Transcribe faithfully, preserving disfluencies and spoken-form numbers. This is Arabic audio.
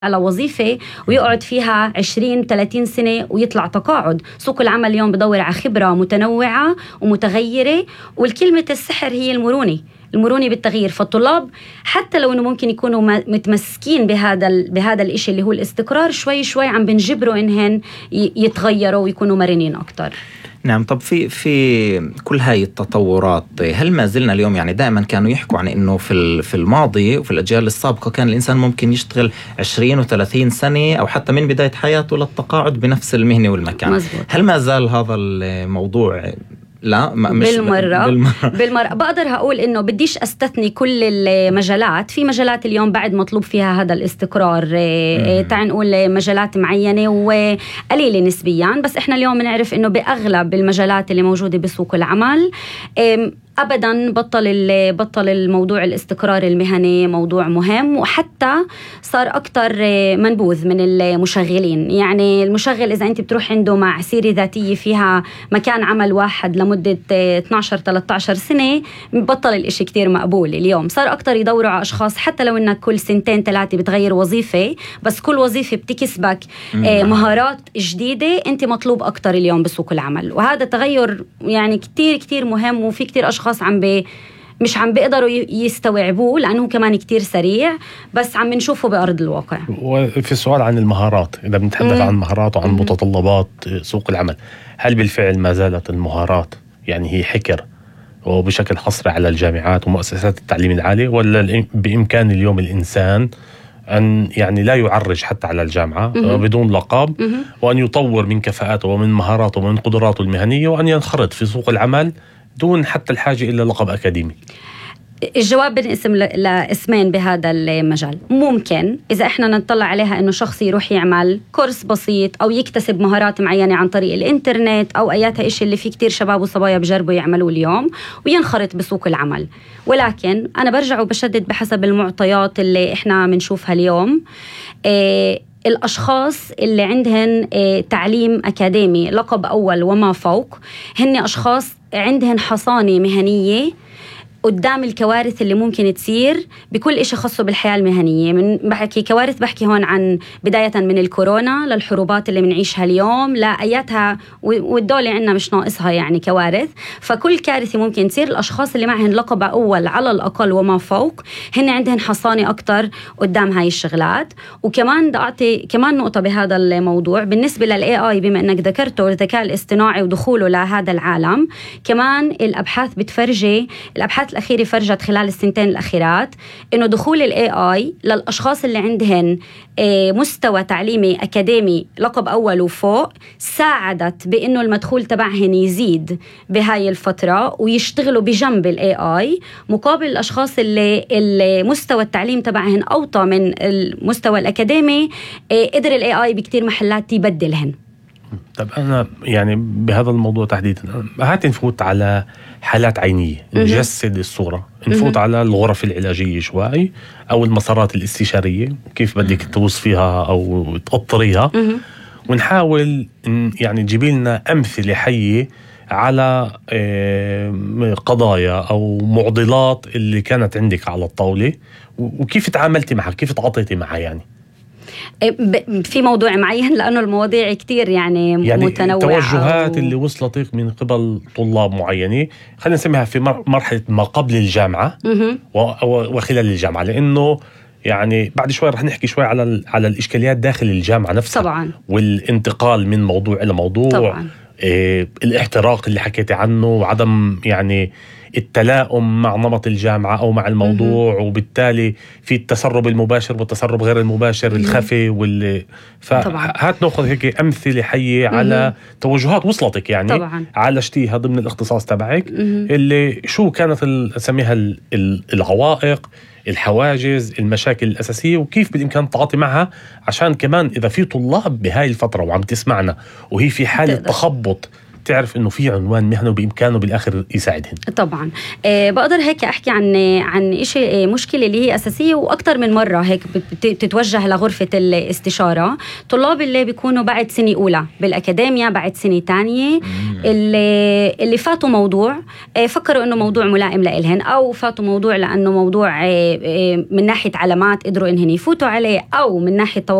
على وظيفة ويقعد فيها عشرين ثلاثين سنة ويطلع تقاعد. سوق العمل اليوم بدور على خبرة متنوعة ومتغيرة، والكلمة السحر هي المرونة المرونة بالتغيير. فالطلاب حتى لو إنه ممكن يكونوا متمسكين بهذا بهذا الإشي اللي هو الاستقرار، شوي شوي عم بنجبروا إنهن يتغيروا ويكونوا مرنين أكتر. نعم. طب في في كل هاي التطورات، هل ما زلنا اليوم، يعني دائما كانوا يحكوا عن انه في في الماضي وفي الاجيال السابقه كان الانسان ممكن يشتغل عشرين وثلاثين سنة او حتى من بدايه حياته للتقاعد بنفس المهنه والمكان. مزبوط. هل ما زال هذا الموضوع؟ لا، مش بالمرة. بالمرة. بالمرة بقدر هقول إنه بديش أستثني كل المجالات. في مجالات اليوم بعد مطلوب فيها هذا الاستقرار، تعال نقول مجالات معينة وقليلة نسبيا، بس إحنا اليوم بنعرف إنه بأغلب المجالات اللي موجودة بسوق العمل أبداً بطل بطل الموضوع الاستقرار المهني موضوع مهم، وحتى صار أكتر منبوذ من المشغلين. يعني المشغل إذا أنت بتروح عنده مع سيرة ذاتية فيها مكان عمل واحد لمدة اثناشر ثلاثة عشر سنة، بطل الإشي كتير مقبول. اليوم صار أكتر يدوروا على أشخاص حتى لو إنك كل سنتين ثلاثة بتغير وظيفة، بس كل وظيفة بتكسبك مهارات جديدة، أنت مطلوب أكتر اليوم بسوق العمل. وهذا تغير يعني كتير كتير مهم، وفي كتير أشخاص عم بي مش عم بيقدروا يستوعبوه لأنه كمان كتير سريع، بس عم نشوفه بأرض الواقع. وفي السؤال عن المهارات، إذا بنتحدث مم. عن مهارات وعن متطلبات سوق العمل، هل بالفعل ما زالت المهارات يعني هي حكر وبشكل حصري على الجامعات ومؤسسات التعليم العالي، ولا بإمكان اليوم الإنسان أن يعني لا يعرج حتى على الجامعة مم. بدون لقب مم. وأن يطور من كفاءاته ومن مهاراته ومن قدراته المهنية وأن ينخرط في سوق العمل دون حتى الحاجة إلى لقب أكاديمي؟ الجواب بنقسم لاسمين بهذا المجال. ممكن إذا إحنا نطلع عليها إنه شخص يروح يعمل كورس بسيط أو يكتسب مهارات معينة عن طريق الإنترنت أو أياتها إشي اللي فيه كتير شباب وصبايا بجربوا يعملوه اليوم وينخرط بسوق العمل. ولكن أنا برجع وبشدد بحسب المعطيات اللي إحنا منشوفها اليوم. إيه الأشخاص اللي عندهن إيه تعليم أكاديمي لقب أول وما فوق، هن أشخاص عندهن حصانة مهنية قدام الكوارث اللي ممكن تصير بكل إشي خاصه بالحياة المهنية. من بحكي كوارث، بحكي هون عن بداية من الكورونا للحروبات اللي بنعيشها اليوم لآياتها، والدولة عندنا مش ناقصها يعني كوارث. فكل كارثة ممكن تصير، الأشخاص اللي معهن لقب أول على الأقل وما فوق هن عندهن حصانة أكتر قدام هاي الشغلات. وكمان بدي أعطي كمان نقطة بهذا الموضوع بالنسبة للإي آي، بما أنك ذكرته الذكاء الاصطناعي ودخوله لهذا العالم. كمان الأبحاث بتفرجي، الأبحاث الأخيرة فرجت خلال السنتين الأخيرات إنه دخول ال إيه آي للأشخاص اللي عندهن مستوى تعليمي أكاديمي لقب أول وفوق ساعدت بإنه المدخول تبعهن يزيد بهاي الفترة ويشتغلوا بجنب ال إيه آي، مقابل الأشخاص اللي المستوى التعليم تبعهن أوطى من المستوى الأكاديمي قدر ال إيه آي بكتير محلات يبدلهن. طب أنا يعني بهذا الموضوع تحديدا هات نفوت على حالات عينية، نجسد الصورة، نفوت على الغرف العلاجية شوي أو المسارات الاستشارية كيف بدك توصفيها أو تقطريها، ونحاول يعني تجيبي لنا أمثلة حية على قضايا أو معضلات اللي كانت عندك على الطاولة وكيف تعاملتي معها، كيف تعاطيتي معها. يعني في موضوع معين لأنه المواضيع كتير يعني, يعني متنوعة. توجهات اللي وصلتك من قبل طلاب معينين، خلينا نسميها في مرحلة ما قبل الجامعة وخلال الجامعة، لأنه يعني بعد شوي رح نحكي شوي على على الإشكاليات داخل الجامعة نفسها طبعا، والانتقال من موضوع إلى موضوع طبعا. إيه الاحتراق اللي حكيتي عنه وعدم يعني التلائم مع نمط الجامعة أو مع الموضوع، مم. وبالتالي في التسرب المباشر والتسرب غير المباشر، مم. الخفي وال فهات نأخذ هيك أمثلة حية مم. على توجهات وصلتك يعني طبعا. على شتيها ضمن الاختصاص تبعك، مم. اللي شو كانت أسميها العوائق، الحواجز، المشاكل الأساسية، وكيف بالإمكان تعاطي معها، عشان كمان إذا في طلاب بهاي الفترة وعم تسمعنا وهي في حالة تخبط تعرف إنه في عنوان مهنة وبإمكانه بالآخر يساعدهن. طبعا أه بقدر هيك أحكي عن عن إشي مشكلة اللي هي أساسية وأكتر من مرة هيك بتتوجه لغرفة الاستشارة. طلاب اللي بيكونوا بعد سنة أولى بالأكاديمية، بعد سنة تانية، اللي اللي فاتوا موضوع فكروا إنه موضوع ملائم لإلهن، أو فاتوا موضوع لأنه موضوع من ناحية علامات قدروا إنهن يفوتوا عليه، أو من ناحية